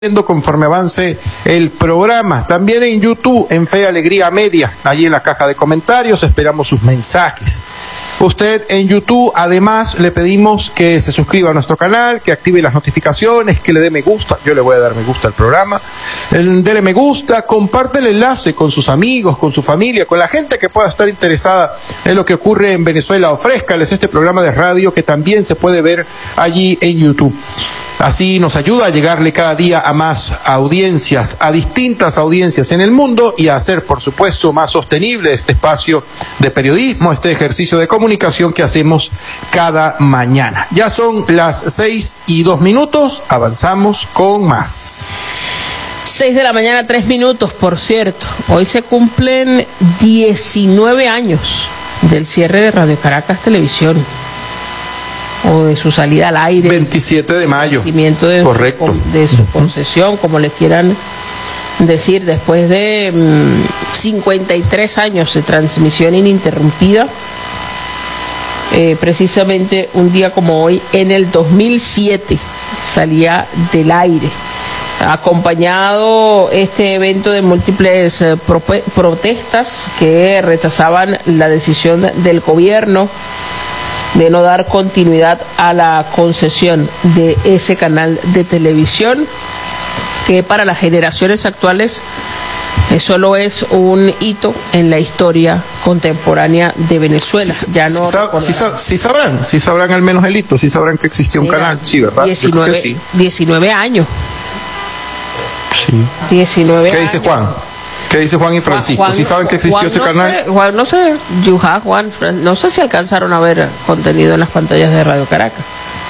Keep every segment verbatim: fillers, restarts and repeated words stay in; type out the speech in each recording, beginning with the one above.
conforme avance el programa. También en YouTube, en Fe y Alegría Media, allí en la caja de comentarios, esperamos sus mensajes. Usted en YouTube, además, le pedimos que se suscriba a nuestro canal, que active las notificaciones, que le dé me gusta. Yo le voy a dar me gusta al programa. El, dele me gusta, comparte el enlace con sus amigos, con su familia, con la gente que pueda estar interesada en lo que ocurre en Venezuela. Ofrézcales este programa de radio que también se puede ver allí en YouTube. Así nos ayuda a llegarle cada día a más audiencias, a distintas audiencias en el mundo y a hacer, por supuesto, más sostenible este espacio de periodismo, este ejercicio de comunicación que hacemos cada mañana. Ya son las seis y dos minutos, avanzamos con más. Seis de la mañana, tres minutos, por cierto. Hoy se cumplen diecinueve años del cierre de Radio Caracas Televisión. O de su salida al aire. veintisiete de mayo. De, Correcto. De su concesión, como le quieran decir, después de mmm, cincuenta y tres años de transmisión ininterrumpida. Eh, precisamente un día como hoy, en el dos mil siete, salía del aire. Acompañado este evento de múltiples eh, pro protestas que rechazaban la decisión del gobierno de no dar continuidad a la concesión de ese canal de televisión, que para las generaciones actuales eh, solo es un hito en la historia contemporánea de Venezuela. Sí, ya no sí, sí, sí sabrán, sí sabrán al menos el hito, sí sabrán que existía un Mira, canal, sí, ¿verdad? diecinueve, sí. diecinueve años. Sí. diecinueve ¿Qué dice años. Juan? ¿Qué dice Juan y Francisco? Juan, ¿Sí saben que existió Juan, ese no canal? Sé, Juan, no sé, Yuja, Juan, no sé si alcanzaron a ver contenido en las pantallas de Radio Caracas.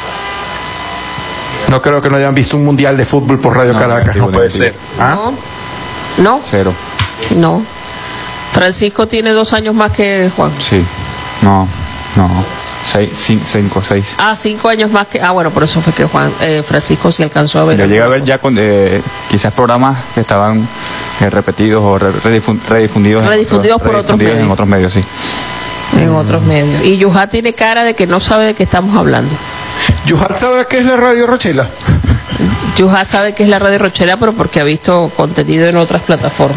No creo que no hayan visto un mundial de fútbol por Radio no, Caracas, no puede ser. ¿Ah? No, no. Cero. No. Francisco tiene dos años más que Juan. Sí, no, no. Seis, cinco, seis. Ah, cinco años más que... Ah, bueno, por eso fue que Juan eh, Francisco sí alcanzó a ver. Yo llegué a ver ya con eh, quizás programas que estaban eh, repetidos o redifundidos. Redifundidos por otros medios. En otros medios, sí. En mm. otros medios. Y Yuja tiene cara de que no sabe de qué estamos hablando. ¿Yuja sabe qué es la Radio Rochela? Yuja sabe qué es la Radio Rochela, pero porque ha visto contenido en otras plataformas.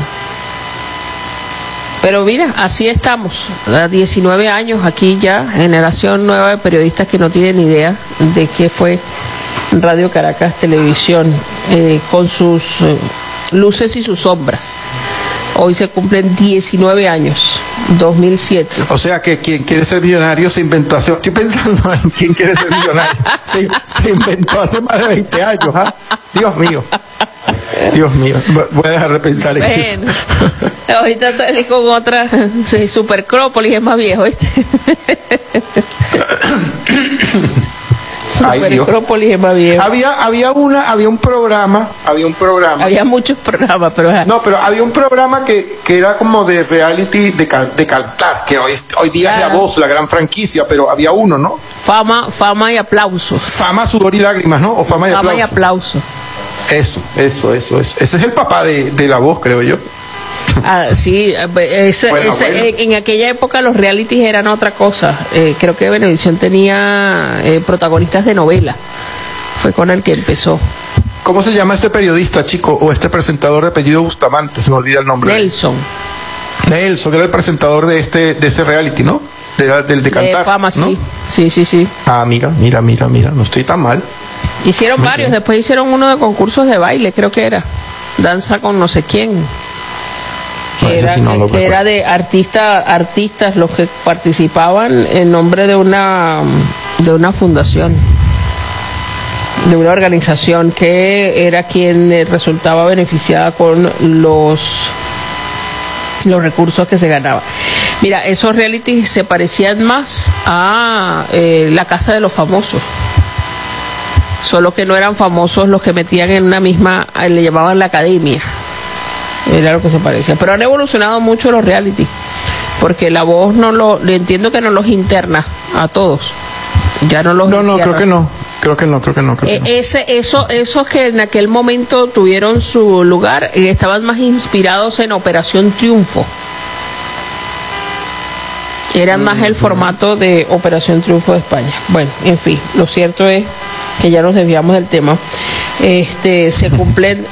Pero mira, así estamos, a diecinueve años aquí ya, generación nueva de periodistas que no tienen idea de qué fue Radio Caracas Televisión, eh, con sus eh, luces y sus sombras. Hoy se cumplen diecinueve años, dos mil siete. O sea que quien quiere ser millonario se inventó hace... Estoy pensando en quién quiere ser millonario. Se, se inventó hace más de veinte años, ¿ah? Dios mío. Dios mío, voy a dejar de pensar en bueno, eso. Ahorita salí con otra, sí, Supercrópolis es más viejo, ¿viste? Supercrópolis es más viejo. Había, había una, había un programa, había un programa. Había muchos programas, pero no, pero había un programa que, que era como de reality de, de cantar, que hoy, hoy día ah. es La Voz, la gran franquicia, pero había uno, ¿no? Fama, fama y aplausos. Fama, sudor y lágrimas, ¿no? O fama y fama aplausos. y aplausos. Eso, eso, eso, eso. Ese es el papá de, de La Voz, creo yo. Ah, sí, ese, bueno, ese, bueno. En, en aquella época los realities eran otra cosa. Eh, creo que Venevisión tenía eh, protagonistas de novela. Fue con el que empezó. ¿Cómo se llama este periodista, chico? O este presentador de apellido Bustamante, se me olvida el nombre. Nelson. Nelson, era el presentador de este de ese reality, ¿no? De, del de cantar. De fama, ¿no? sí. Sí, sí, sí. Ah, mira, mira, mira, mira, no estoy tan mal. Hicieron Muy varios, bien. Después hicieron uno de concursos de baile, creo que era. Danza con no sé quién. Que, no, era, sí no que era de artista, artistas los que participaban en nombre de una de una fundación, de una organización que era quien resultaba beneficiada con los los recursos que se ganaba. Mira, esos realities se parecían más a eh, La Casa de los Famosos. Solo que no eran famosos los que metían en una misma, le llamaban la academia. Era lo que se parecía. Pero han evolucionado mucho los reality, porque La Voz no lo, le entiendo que no los interna a todos. Ya no los No, no, creo que no. Creo que no, creo que no. Creo eh, que no. Ese, eso, esos que en aquel momento tuvieron su lugar, eh, estaban más inspirados en Operación Triunfo. Era más el formato de Operación Triunfo de España. Bueno, en fin, lo cierto es que ya nos desviamos del tema. este, se cumplen